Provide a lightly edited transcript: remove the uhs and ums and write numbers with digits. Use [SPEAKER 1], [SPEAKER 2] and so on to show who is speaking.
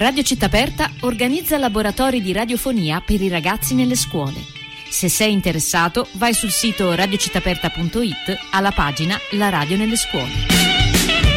[SPEAKER 1] Radio Città Aperta organizza laboratori di radiofonia per i ragazzi nelle scuole. Se sei interessato, vai sul sito radiocittaperta.it alla pagina La radio nelle scuole.